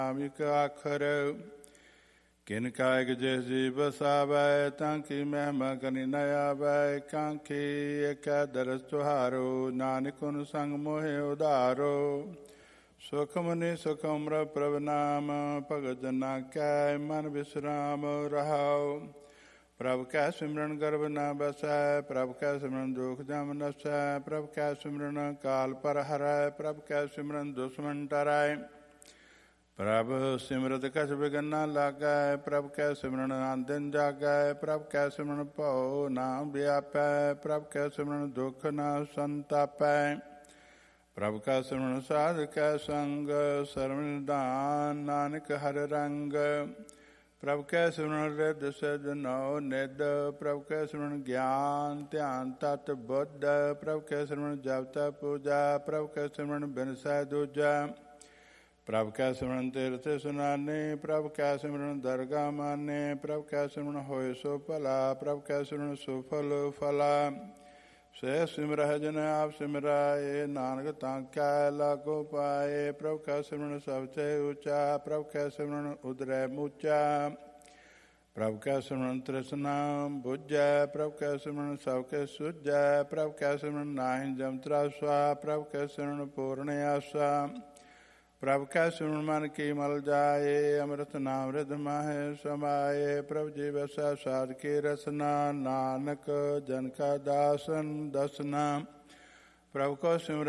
ਇੱਕ ਆਖਰ ਕਿਨ ਕਾਇਕ ਜਿਸ ਜੀ ਬਸਾਵੈ ਤਾਂ ਕੀ ਮਹਿਮਾ ਕਨੀ ਨ ਆਵੈ ਕਾਂਖੀ ਏਕੈ ਦਰਸ ਤੁਹਾਰੋ ਨਾਨਕ ਉਨ ਸੰਗ ਮੋਹਿ ਉਧਾਰੋ ਸੁਖ ਮੁਨੀ ਸੁਖ ਉਮਰ ਪ੍ਰਭ ਨਾਮ ਭਗਤ ਜਨਾ ਕੈ ਮਨ ਵਿਸਰਾਮ ਰਹਾਉ ਪ੍ਰਭ ਕੈ ਸਿਮਰਨ ਗਰਭ ਨ ਬਸੈ ਪ੍ਰਭ ਕੈ ਸਿਮਰਨ ਦੁਖ ਜਮ ਨਸੈ ਪ੍ਰਭ ਕੈ ਸਿਮਰਨ ਕਾਲ ਪਰ ਹਰੈ ਪ੍ਰਭ ਕੈ ਸਿਮਰਨ ਦੁਸ਼ਮਨ ਟਰੈ ਪ੍ਰਭ ਸਿਮਰਤ ਕਛ ਬਿਘਨ ਨ ਲਾਗੈ ਪ੍ਰਭ ਕੈ ਸਿਮਰਨ ਆਨੰਦਿਨ ਜਾਗੈ ਪ੍ਰਭ ਕੈ ਸਿਮਰਨ ਭਉ ਨਾ ਵਿਆਪੈ ਪ੍ਰਭ ਕੈ ਸਿਮਰਨ ਦੁਖ ਨ ਸੰਤਾਪੈ ਪ੍ਰਭ ਕੈ ਸਿਮਰਨ ਸਾਧ ਕੈ ਸੰਗ ਸਰਵ ਨਿਧਾਨ ਨਾਨਕ ਹਰਿ ਰੰਗ ਪ੍ਰਭ ਕੈ ਸਿਮਰਨ ਰਿਧ ਸਿਧ ਨਉ ਨਿਧ ਪ੍ਰਭ ਕੈ ਸਿਮਰਨ ਗਿਆਨ ਧਿਆਨ ਤਤ ਬੁੱਧ ਪ੍ਰਭ ਕੈ ਸਿਮਰਨ ਜਪ ਤਪ ਪੂਜਾ ਪ੍ਰਭ ਕੈ ਸਿਮਰਨ ਬਿਨਸੈ ਦੂਜਾ ਪ੍ਰਭ ਕੈ ਸਿਮਰਨ ਤੀਰਥ ਸੁਨਾਨੇ ਪ੍ਰਭ ਕੈ ਸਿਮਰਨ ਦਰਗਾ ਮਾਨੇ ਪ੍ਰਭ ਕੈ ਸਿਮਰਨ ਹੋਏ ਸੋ ਭਲਾ ਪ੍ਰਭ ਕੈ ਸਿਮਰਨ ਸੁਫਲ ਫਲਾ ਸੇ ਸਿਮਰਹਿ ਜਨ ਆਪ ਸਿਮਰਾਏ ਨਾਨਕ ਤਾਂ ਕੈ ਲਾਗੋ ਪਾਏ ਪ੍ਰਭ ਕੈ ਸਿਮਰਨ ਸਭ ਤੇ ਉੱਚਾ ਪ੍ਰਭ ਕੈ ਸਿਮਰਨ ਉਦਰੈ ਮੂਚਾ ਪ੍ਰਭ ਕੈ ਸਿਮਰਨ ਤ੍ਰਿਸ਼ਨਾ ਬੁਝੈ ਪ੍ਰਭ ਕੈ ਸਿਮਰਨ ਸਭ ਕੇ ਸੁਝੈ ਪ੍ਰਭ ਕੈ ਸਿਮਰਨ ਨਾਹਿ ਜਮ ਤਰਾਸਾ ਪ੍ਰਭ ਕੈ ਸਿਮਰਨ ਪੂਰਨ ਆਸਾ ਪ੍ਰਭ ਕੈ ਸਿਮਰਨ ਮਨ ਕੀ ਮਲ ਜਾਏ ਅੰਮ੍ਰਿਤ ਨਾਮ ਰਿਧ ਮਾਹੇ ਸਮਾਏ ਪ੍ਰਭ ਜੀ ਵਸੈ ਸਾਧ ਕੀ ਰਸਨਾ ਨਾਨਕ ਜਨ ਕਾ ਦਾਸਨ ਦਸਨਾ ਪ੍ਰਭ ਕੋ ਸਿਮਰ